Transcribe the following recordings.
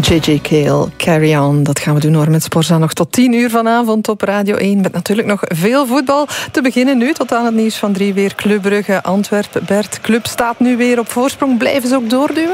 J.J. Cale, Carry On. Dat gaan we doen hoor met Sporza nog tot 10 uur vanavond op Radio 1. Met natuurlijk nog veel voetbal. Te beginnen nu tot aan het nieuws van 3 weer. Club Brugge, Antwerpen. Bert, club staat nu weer op voorsprong. Blijven ze ook doorduwen?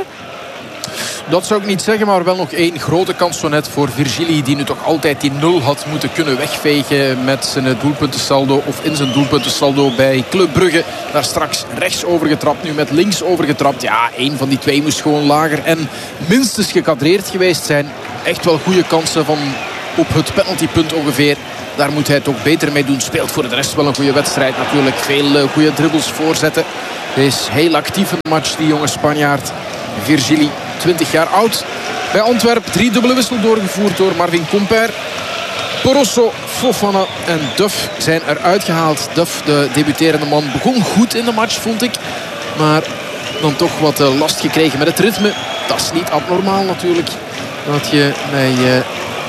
Dat zou ik niet zeggen, maar wel nog één grote kans zo net voor Virgili, die nu toch altijd die 0 had moeten kunnen wegvegen met zijn doelpuntensaldo of in zijn doelpuntensaldo bij Club Brugge. Daar straks rechts overgetrapt, nu met links overgetrapt. Ja, één van die twee moest gewoon lager en minstens gekadreerd geweest zijn. Echt wel goede kansen van op het penaltypunt ongeveer. Daar moet hij toch beter mee doen. Speelt voor de rest wel een goede wedstrijd natuurlijk. Veel goede dribbles, voorzetten. Hij is heel actief in de match, die jonge Spanjaard. Virgili, 20 jaar oud. Bij Antwerpen 3 dubbele wissel doorgevoerd door Marvin Comper. Porosso, Fofana en Duff zijn eruit gehaald. Duff, de debuterende man, begon goed in de match, vond ik. Maar dan toch wat last gekregen met het ritme. Dat is niet abnormaal natuurlijk. Dat je bij je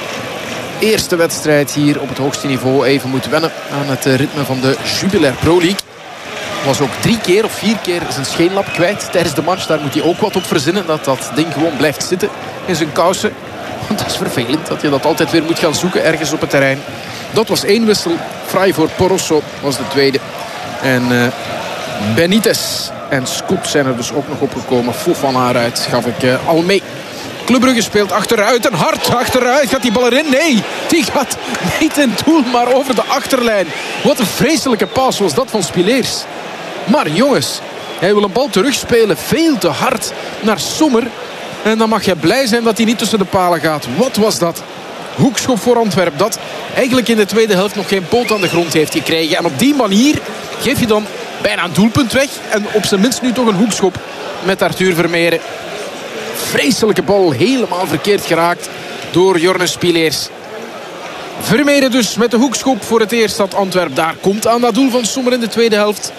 eerste wedstrijd hier op het hoogste niveau even moet wennen aan het ritme van de Jubilair Pro League. Was ook 3 keer of 4 keer zijn scheenlap kwijt tijdens de match. Daar moet hij ook wat op verzinnen. Dat ding gewoon blijft zitten in zijn kousen. Want dat is vervelend dat je dat altijd weer moet gaan zoeken ergens op het terrein. Dat was 1 wissel. Fraai voor Porosso was de tweede. En Benitez en Scott zijn er dus ook nog opgekomen. Fofana eruit gaf ik al mee. Club Brugge speelt achteruit en hard achteruit. Gaat die bal erin? Nee, die gaat niet in het doel, maar over de achterlijn. Wat een vreselijke paas was dat van Spileers. Maar jongens, hij wil een bal terugspelen. Veel te hard naar Sommer. En dan mag je blij zijn dat hij niet tussen de palen gaat. Wat was dat? Hoekschop voor Antwerpen. Dat eigenlijk in de tweede helft nog geen poot aan de grond heeft gekregen. En op die manier geef je dan bijna een doelpunt weg. En op zijn minst nu toch een hoekschop met Arthur Vermeeren. Vreselijke bal, helemaal verkeerd geraakt door Jornes Spileers. Vermeeren dus met de hoekschop voor het eerst dat Antwerpen daar komt aan dat doel van Sommer in de tweede helft.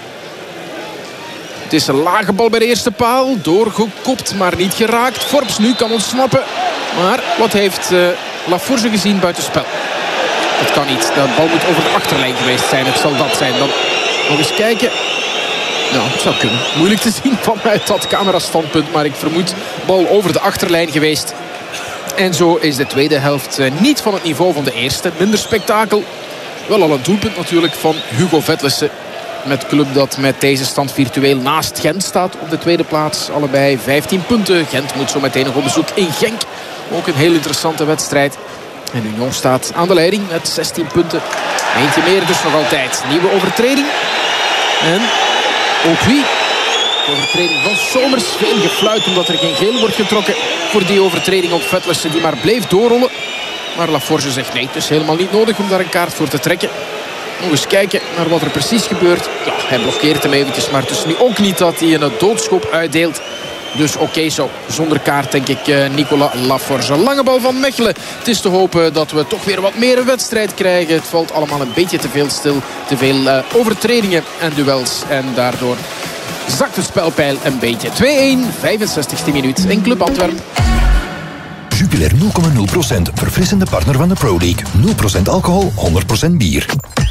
Het is een lage bal bij de eerste paal. Doorgekopt, maar niet geraakt. Forbes nu kan ontsnappen. Maar wat heeft Laforge gezien buitenspel? Dat kan niet. De bal moet over de achterlijn geweest zijn. Het zal dat zijn. Dan nog eens kijken. Nou, het zou kunnen. Moeilijk te zien vanuit dat camerastandpunt. Maar ik vermoed bal over de achterlijn geweest. En zo is de tweede helft niet van het niveau van de eerste. Minder spektakel. Wel al een doelpunt natuurlijk van Hugo Vetlessen. Met club dat met deze stand virtueel naast Gent staat op de tweede plaats. Allebei 15 punten. Gent moet zo meteen nog op bezoek in Genk. Ook een heel interessante wedstrijd. En Union staat aan de leiding met 16 punten. Eentje meer dus nog altijd. Nieuwe overtreding. En ook wie? De overtreding van Somers. Veel gefluit omdat er geen geel wordt getrokken voor die overtreding op Vetlessen die maar bleef doorrollen. Maar Laforge zegt nee, het is helemaal niet nodig om daar een kaart voor te trekken. Nog eens kijken naar wat er precies gebeurt. Ja, hij blokkeert hem eventjes, maar het is nu ook niet dat hij een doodschop uitdeelt. Dus oké, zo. Zonder kaart denk ik Nicolas Laforge. Lange bal van Mechelen. Het is te hopen dat we toch weer wat meer een wedstrijd krijgen. Het valt allemaal een beetje te veel stil. Te veel overtredingen en duels. En daardoor zakt de spelpeil een beetje. 2-1, 65e minuut in Club Antwerpen. Jupiler 0,0%. Verfrissende partner van de Pro League. 0% alcohol, 100% bier.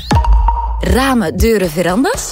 Ramen, deuren, verandas?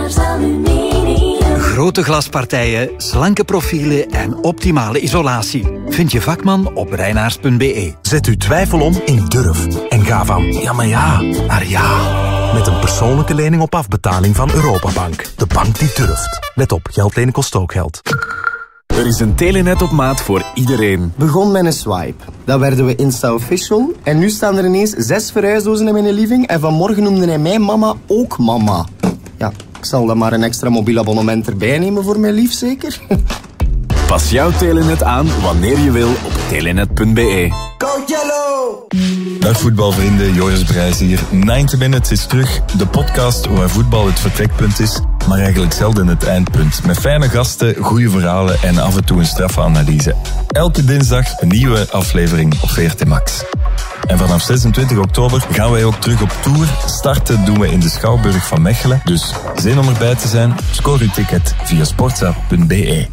Grote glaspartijen, slanke profielen en optimale isolatie. Vind je vakman op reinaars.be. Zet uw twijfel om in durf. En ga van ja, maar ja, naar ja. Met een persoonlijke lening op afbetaling van Europabank. De bank die durft. Let op, geld lenen kost ook geld. Er is een Telenet op maat voor iedereen. Begon met een swipe. Dan werden we Insta-official. En nu staan er ineens 6 verhuisdozen in mijn living. En vanmorgen noemde hij mij mama ook mama. Ja, ik zal dan maar een extra mobiel abonnement erbij nemen voor mijn lief, zeker? Pas jouw Telenet aan wanneer je wil op telenet.be. Go Yellow! Dag voetbalvrienden, Joris Brijs hier. 90 Minutes is terug, de podcast waar voetbal het vertrekpunt is, maar eigenlijk zelden het eindpunt. Met fijne gasten, goede verhalen en af en toe een straffe analyse. Elke dinsdag een nieuwe aflevering op VRT Max. En vanaf 26 oktober gaan wij ook terug op tour. Starten doen we in de Schouwburg van Mechelen. Dus zin om erbij te zijn? Scoor uw ticket via sportza.be.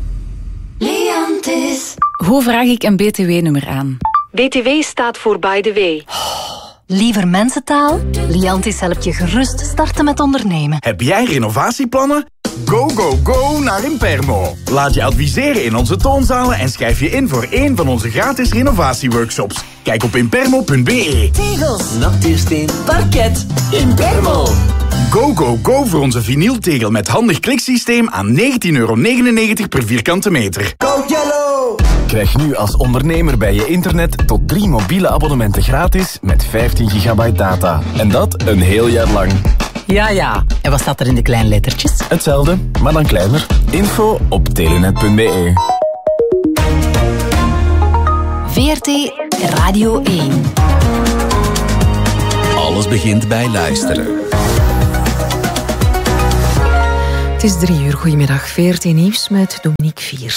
Hoe vraag ik een BTW-nummer aan? BTW staat voor by the way. Liever mensentaal? Liantis helpt je gerust starten met ondernemen. Heb jij renovatieplannen? Go, go, go naar Impermo. Laat je adviseren in onze toonzalen en schrijf je in voor één van onze gratis renovatieworkshops. Kijk op impermo.be. Tegels, natuursteen, parket. Impermo. Go, go, go voor onze vinyltegel met handig kliksysteem aan €19,99 per vierkante meter. Go Yellow! Krijg nu als ondernemer bij je internet tot 3 mobiele abonnementen gratis met 15 gigabyte data. En dat een heel jaar lang. Ja. En wat staat er in de kleine lettertjes? Hetzelfde, maar dan kleiner. Info op telenet.be. VRT Radio 1. Alles begint bij luisteren. Het is 3 uur. Goedemiddag. VRT Nieuws met Dominique Viers.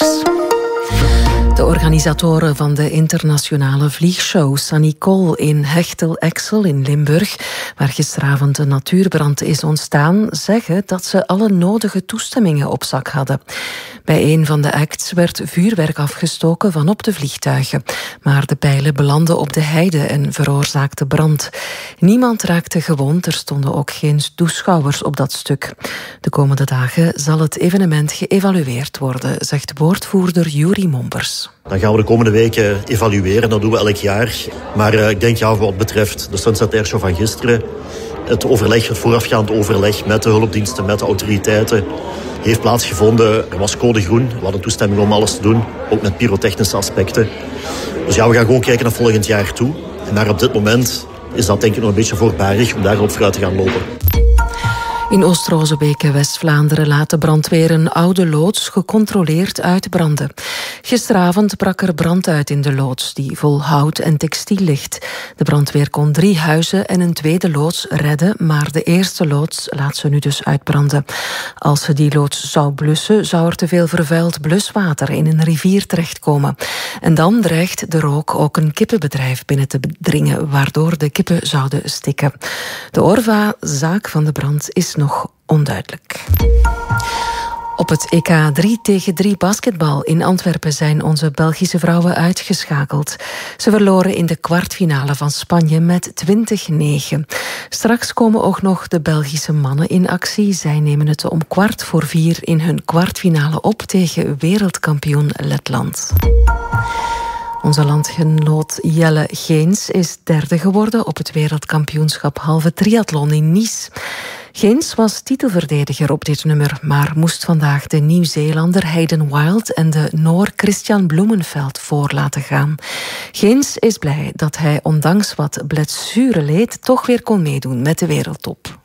De organisatoren van de internationale vliegshow Sanicol in Hechtel-Exel in Limburg, waar gisteravond een natuurbrand is ontstaan, zeggen dat ze alle nodige toestemmingen op zak hadden. Bij een van de acts werd vuurwerk afgestoken vanop de vliegtuigen, maar de pijlen belanden op de heide en veroorzaakten brand. Niemand raakte gewond, er stonden ook geen toeschouwers op dat stuk. De komende dagen zal het evenement geëvalueerd worden, zegt woordvoerder Juri Mombers. Dan gaan we de komende weken evalueren, dat doen we elk jaar. Maar ik denk, wat betreft de Sunset Airshow van gisteren, het voorafgaand overleg met de hulpdiensten, met de autoriteiten, heeft plaatsgevonden. Er was code groen, we hadden toestemming om alles te doen, ook met pyrotechnische aspecten. Dus we gaan gewoon kijken naar volgend jaar toe. Maar op dit moment is dat denk ik nog een beetje voorbarig om daarop vooruit te gaan lopen. In Oost-Rozebeke, West-Vlaanderen, laat de brandweer een oude loods gecontroleerd uitbranden. Gisteravond brak er brand uit in de loods, die vol hout en textiel ligt. De brandweer kon 3 huizen en een tweede loods redden, maar de eerste loods laat ze nu dus uitbranden. Als ze die loods zou blussen, zou er te veel vervuild bluswater in een rivier terechtkomen. En dan dreigt de rook ook een kippenbedrijf binnen te dringen, waardoor de kippen zouden stikken. De oorzaak van de brand is nog onduidelijk. Op het EK 3-tegen-3 basketbal in Antwerpen zijn onze Belgische vrouwen uitgeschakeld. Ze verloren in de kwartfinale van Spanje met 20-9. Straks komen ook nog de Belgische mannen in actie. Zij nemen het om 3:15 in hun kwartfinale op tegen wereldkampioen Letland. Onze landgenoot Jelle Geens is 3e geworden op het wereldkampioenschap halve triathlon in Nice. Geens was titelverdediger op dit nummer, maar moest vandaag de Nieuw-Zeelander Hayden Wild en de Noor Christian Bloemenveld voor laten gaan. Geens is blij dat hij ondanks wat blessureleed toch weer kon meedoen met de wereldtop.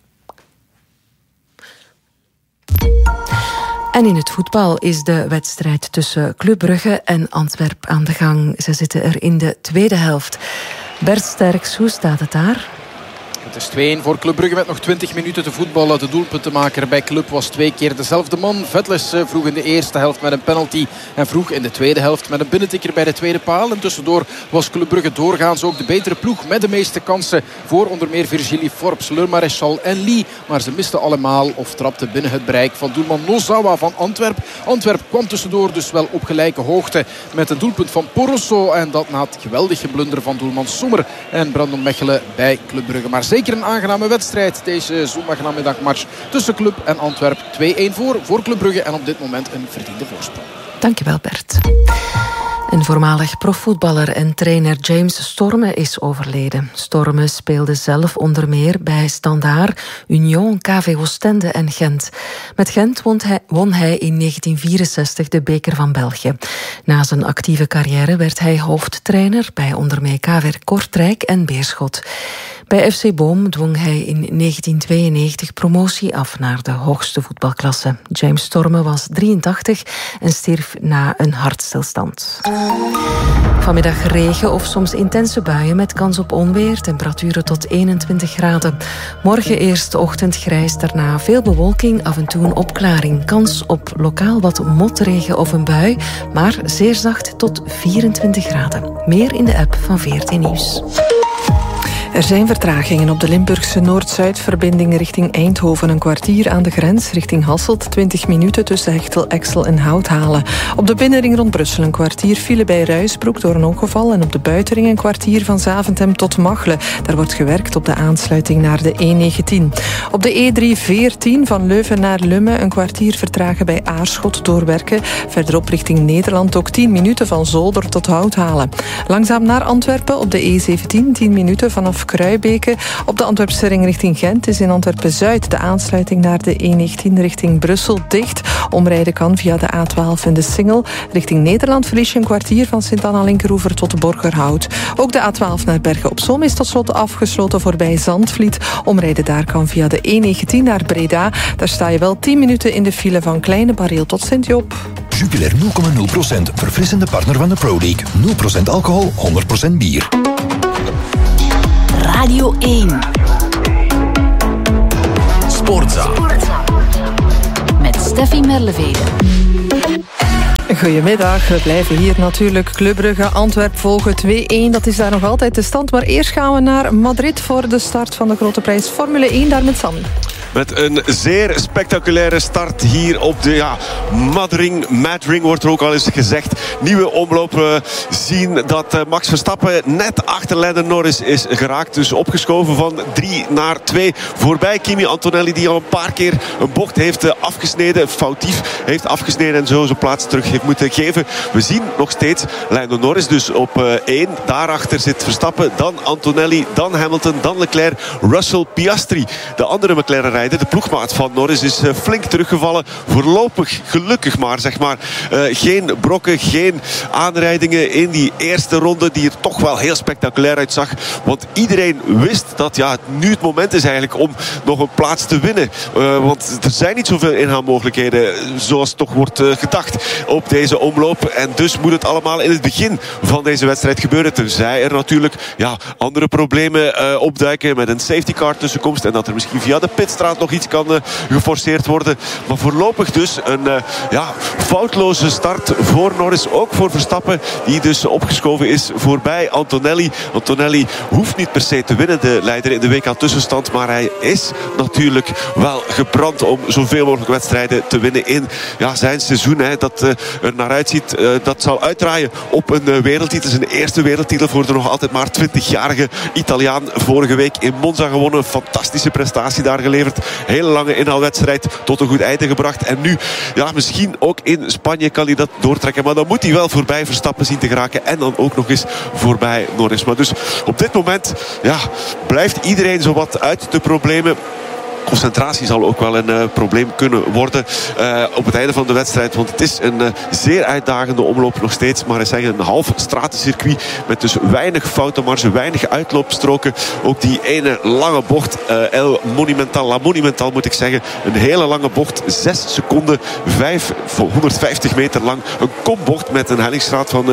En in het voetbal is de wedstrijd tussen Club Brugge en Antwerp aan de gang. Ze zitten er in de tweede helft. Bert Sterks, hoe staat het daar? Het is 2-1 voor Club Brugge met nog 20 minuten te voetballen. De doelpuntenmaker bij Club was 2 keer dezelfde man. Vetles vroeg in de eerste helft met een penalty en vroeg in de tweede helft met een binnentikker bij de tweede paal. En tussendoor was Club Brugge doorgaans ook de betere ploeg met de meeste kansen voor onder meer Virgilie Forbes, Le Maréchal en Lee. Maar ze misten allemaal of trapten binnen het bereik van doelman Nozawa van Antwerp. Antwerp kwam tussendoor dus wel op gelijke hoogte met een doelpunt van Porosso. En dat na het geweldige blunder van doelman Sommer en Brandon Mechelen bij Club Brugge. Maar zeker een aangename wedstrijd, deze zondagnamiddagmatch tussen Club en Antwerp. 2-1 voor Club Brugge en op dit moment een verdiende voorsprong. Dankjewel Bert. Een voormalig profvoetballer en trainer James Storme is overleden. Storme speelde zelf onder meer bij Standaard, Union, KV Oostende en Gent. Met Gent won hij in 1964 de beker van België. Na zijn actieve carrière werd hij hoofdtrainer bij onder meer KV Kortrijk en Beerschot. Bij FC Boom dwong hij in 1992 promotie af naar de hoogste voetbalklasse. James Storme was 83 en stierf na een hartstilstand. Vanmiddag regen of soms intense buien met kans op onweer. Temperaturen tot 21 graden. Morgen eerst ochtend grijs, daarna veel bewolking, af en toe een opklaring. Kans op lokaal wat motregen of een bui, maar zeer zacht tot 24 graden. Meer in de app van VRT Nieuws. Er zijn vertragingen op de Limburgse Noord-Zuid-verbinding richting Eindhoven. Een kwartier aan de grens richting Hasselt. 20 minuten tussen Hechtel, Exel en Houthalen. Op de binnenring rond Brussel een kwartier file bij Ruisbroek door een ongeval. En op de buitenring een kwartier van Zaventem tot Machelen. Daar wordt gewerkt op de aansluiting naar de E19. Op de E314 van Leuven naar Lummen een kwartier vertragen bij Aarschot door werken. Verderop richting Nederland ook 10 minuten van Zolder tot Houthalen. Langzaam naar Antwerpen op de E17 10 minuten vanaf Kruibeke. Op de Antwerpse ring richting Gent is in Antwerpen-Zuid de aansluiting naar de E19 richting Brussel dicht. Omrijden kan via de A12 en de Singel. Richting Nederland verlies je een kwartier van Sint-Anna-Linkeroever tot Borgerhout. Ook de A12 naar Bergen-op-Zoom is tot slot afgesloten voorbij Zandvliet. Omrijden daar kan via de E19 naar Breda. Daar sta je wel 10 minuten in de file van Kleine Bareel tot Sint-Job. Jupiler 0,0%. Verfrissende partner van de Pro League. 0% alcohol, 100% bier. Radio 1. Sportza. Met Steffi Merlevede. Goedemiddag, we blijven hier natuurlijk. Club Brugge, Antwerp volgen 2-1. Dat is daar nog altijd de stand. Maar eerst gaan we naar Madrid voor de start van de grote prijs Formule 1. Daar met Sam. Met een zeer spectaculaire start hier op de Madring wordt er ook al eens gezegd. Nieuwe omloop. We zien dat Max Verstappen net achter Lando Norris is geraakt. Dus opgeschoven van 3 naar 2. Voorbij Kimi Antonelli die al een paar keer een bocht heeft afgesneden. Foutief heeft afgesneden en zo zijn plaats terug heeft moeten geven. We zien nog steeds Lando Norris dus op 1. Daarachter zit Verstappen, dan Antonelli, dan Hamilton, dan Leclerc, Russell, Piastri. De andere McLaren de ploegmaat van Norris is flink teruggevallen. Voorlopig, gelukkig maar, geen brokken, geen aanrijdingen in die eerste ronde die er toch wel heel spectaculair uitzag. Want iedereen wist dat het nu het moment is eigenlijk om nog een plaats te winnen. Want er zijn niet zoveel inhaalmogelijkheden zoals toch wordt gedacht op deze omloop. En dus moet het allemaal in het begin van deze wedstrijd gebeuren. Tenzij er natuurlijk andere problemen opduiken met een safety car tussenkomst. En dat er misschien via de pitstraat nog iets kan geforceerd worden. Maar voorlopig dus een foutloze start voor Norris. Ook voor Verstappen, die dus opgeschoven is voorbij Antonelli. Antonelli hoeft niet per se te winnen, de leider in de WK-tussenstand. Maar hij is natuurlijk wel gebrand om zoveel mogelijk wedstrijden te winnen in zijn seizoen. Dat er naar uitziet. Dat zal uitdraaien op een wereldtitel. Zijn eerste wereldtitel voor de nog altijd maar 20-jarige Italiaan. Vorige week in Monza gewonnen. Fantastische prestatie daar geleverd. Hele lange inhaalwedstrijd tot een goed einde gebracht. En nu, misschien ook in Spanje kan hij dat doortrekken. Maar dan moet hij wel voorbij Verstappen zien te geraken. En dan ook nog eens voorbij Norris. Maar dus op dit moment blijft iedereen zowat uit de problemen. Concentratie zal ook wel een probleem kunnen worden op het einde van de wedstrijd. Want het is een zeer uitdagende omloop nog steeds. Maar het is een half stratencircuit met dus weinig foutenmarge, weinig uitloopstroken. Ook die ene lange bocht, La Monumental moet ik zeggen. Een hele lange bocht, 6 seconden, 150 meter lang. Een kombocht met een hellingsgraad van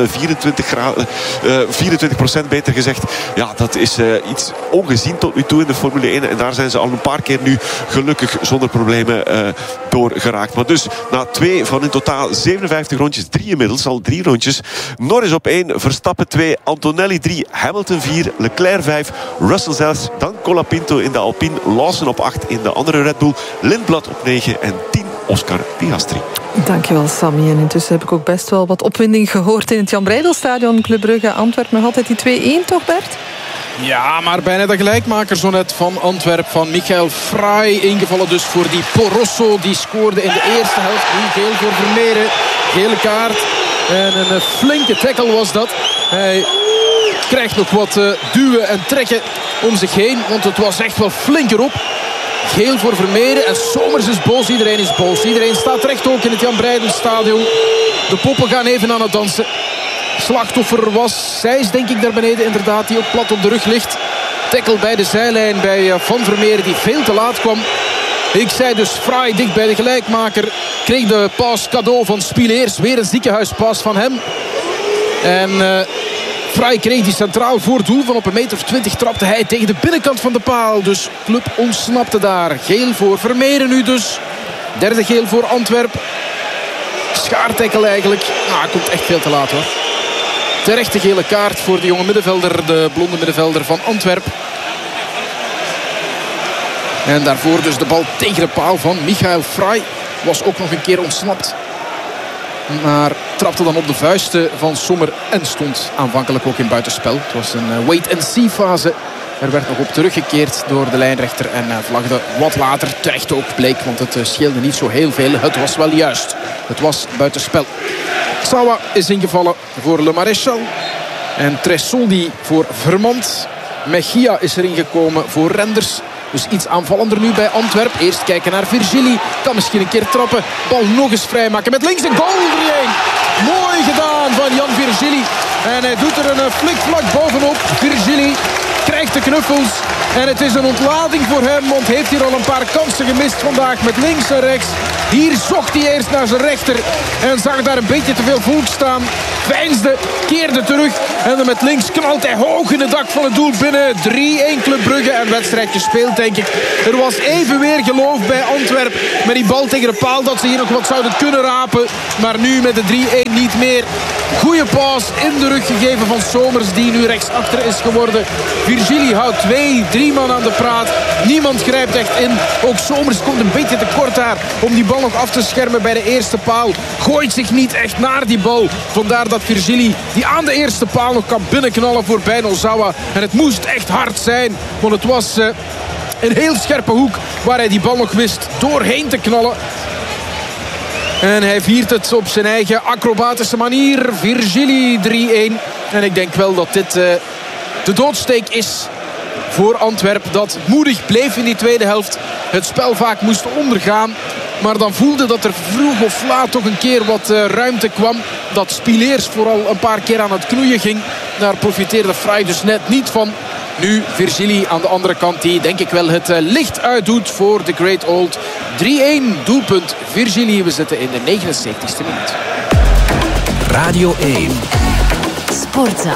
24% beter gezegd. Ja, dat is iets ongezien tot nu toe in de Formule 1. En daar zijn ze al een paar keer nu gelukkig zonder problemen doorgeraakt. Maar dus na 2 van in totaal 57 rondjes, 3 inmiddels, al 3 rondjes. Norris op 1, Verstappen 2, Antonelli 3, Hamilton 4, Leclerc 5, Russell 6, dan Colapinto in de Alpine, Lawson op 8 in de andere Red Bull, Lindblad op 9 en 10 Oscar Piastri. Dankjewel, Sammy. En intussen heb ik ook best wel wat opwinding gehoord in het Jan Breidelstadion. Club Brugge, Antwerpen, nog altijd die 2-1 toch, Bert? Ja, maar bijna de gelijkmaker zo net van Antwerp, van Michael Frey. Ingevallen dus voor die Porosso. Die scoorde in de eerste helft. Nu geel voor Vermeeren. Gele kaart. En een flinke tackle was dat. Hij krijgt nog wat duwen en trekken om zich heen. Want het was echt wel flink erop. Geel voor Vermeeren. En Somers is boos. Iedereen is boos. Iedereen staat recht ook in het Jan Breidelstadion. De poppen gaan even aan het dansen. Slachtoffer was Sijs, denk ik, daar beneden inderdaad, die ook plat op de rug ligt. Tackle bij de zijlijn bij Van Vermeeren, die veel te laat kwam. Ik zei dus Frey dicht bij de gelijkmaker. Kreeg de paas cadeau van Spileers. Weer een ziekenhuispaas van hem. En Frey kreeg die centraal voor het doel. Van op 1,20 meter trapte hij tegen de binnenkant van de paal. Dus club ontsnapte daar. Geel voor Vermeeren nu dus. Derde geel voor Antwerp. Schaartackle eigenlijk. Hij komt echt veel te laat hoor. Terechte gele kaart voor de jonge middenvelder. De blonde middenvelder van Antwerp. En daarvoor dus de bal tegen de paal van Michael Frey. Was ook nog een keer ontsnapt. Maar trapte dan op de vuisten van Sommer en stond aanvankelijk ook in buitenspel. Het was een wait-and-see fase. Er werd nog op teruggekeerd door de lijnrechter en vlagde wat later terecht ook bleek. Want het scheelde niet zo heel veel. Het was wel juist. Het was buitenspel. Sawa is ingevallen voor Le Maréchal. En Tresoldi voor Vermand. Mejia is erin gekomen voor Renders. Dus iets aanvallender nu bij Antwerp. Eerst kijken naar Virgili. Kan misschien een keer trappen. Bal nog eens vrijmaken met links een goal. 3-1. Mooi gedaan van Jan Virgili. En hij doet er een flikvlak bovenop. Virgili krijgt de knuffels. En het is een ontlading voor hem. Want heeft hier al een paar kansen gemist vandaag met links en rechts. Hier zocht hij eerst naar zijn rechter. En zag daar een beetje te veel volk staan. Veinsde, keerde terug. En dan met links knalt hij hoog in het dak van het doel binnen. 3-1 Club Brugge. En wedstrijd gespeeld, denk ik. Er was even weer geloof bij Antwerp. Met die bal tegen de paal dat ze hier nog wat zouden kunnen rapen. Maar nu met de 3-1 niet meer. Goeie paas in de rug gegeven van Somers. Die nu rechtsachter is geworden. Virgili houdt 2-3 man aan de praat. Niemand grijpt echt in. Ook Somers komt een beetje tekort daar. Om die bal nog af te schermen bij de eerste paal. Gooit zich niet echt naar die bal. Vandaar dat Virgili die aan de eerste paal nog kan binnenknallen voor Nozawa. En het moest echt hard zijn. Want het was een heel scherpe hoek waar hij die bal nog wist doorheen te knallen. En hij viert het op zijn eigen acrobatische manier. Virgili 3-1. En ik denk wel dat dit de doodsteek is voor Antwerp. Dat moedig bleef in die tweede helft. Het spel vaak moest ondergaan. Maar dan voelde dat er vroeg of laat toch een keer wat ruimte kwam. Dat Spileers vooral een paar keer aan het knoeien ging. Daar profiteerde Frey dus net niet van. Nu Virgili aan de andere kant die denk ik wel het licht uitdoet voor de Great Old. 3-1 doelpunt Virgili. We zitten in de 79ste minuut. Radio 1. Sportza.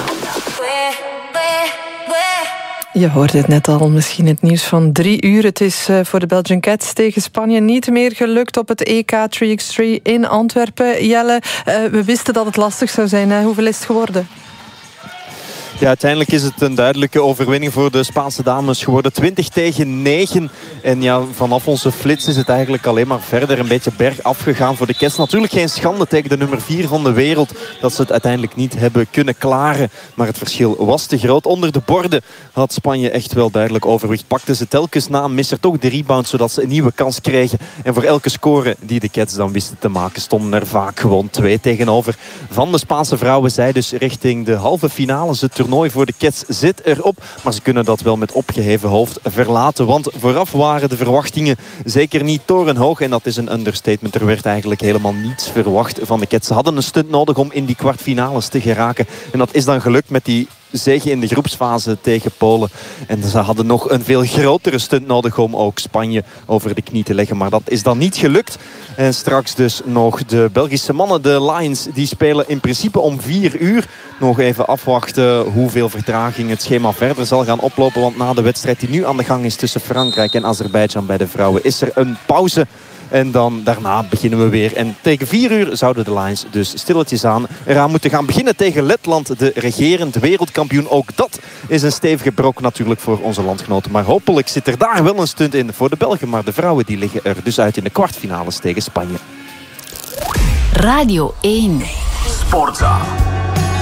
Je hoorde het net al, misschien het nieuws van 3 uur. Het is voor de Belgian Cats tegen Spanje niet meer gelukt op het EK 3x3 in Antwerpen. Jelle, we wisten dat het lastig zou zijn. Hè? Hoeveel is het geworden? Ja, uiteindelijk is het een duidelijke overwinning voor de Spaanse dames geworden. 20-9. En ja, vanaf onze flits is het eigenlijk alleen maar verder een beetje bergaf gegaan voor de Cats. Natuurlijk geen schande tegen de nummer 4 van de wereld dat ze het uiteindelijk niet hebben kunnen klaren. Maar het verschil was te groot. Onder de borden had Spanje echt wel duidelijk overwicht. Pakten ze telkens na een misser toch de rebound, zodat ze een nieuwe kans kregen. En voor elke score die de Cats dan wisten te maken, stonden er vaak gewoon 2 tegenover. Van de Spaanse vrouwen zij dus richting de halve finales. Het toernooi voor de Cats zit erop. Maar ze kunnen dat wel met opgeheven hoofd verlaten. Want vooraf waren de verwachtingen zeker niet torenhoog. En dat is een understatement. Er werd eigenlijk helemaal niets verwacht van de Cats. Ze hadden een stunt nodig om in die kwartfinales te geraken. En dat is dan gelukt met die zege in de groepsfase tegen Polen. En ze hadden nog een veel grotere stunt nodig om ook Spanje over de knie te leggen. Maar dat is dan niet gelukt. En straks dus nog de Belgische mannen, de Lions, die spelen in principe om 4 uur. Nog even afwachten hoeveel vertraging het schema verder zal gaan oplopen. Want na de wedstrijd die nu aan de gang is tussen Frankrijk en Azerbeidzjan bij de vrouwen, is er een pauze. En dan daarna beginnen we weer. En tegen 4 uur zouden de Lions dus stilletjes aan eraan moeten gaan beginnen tegen Letland, de regerend wereldkampioen. Ook dat is een stevige brok natuurlijk voor onze landgenoten. Maar hopelijk zit er daar wel een stunt in voor de Belgen. Maar de vrouwen die liggen er dus uit in de kwartfinales tegen Spanje. Radio 1. Sportza.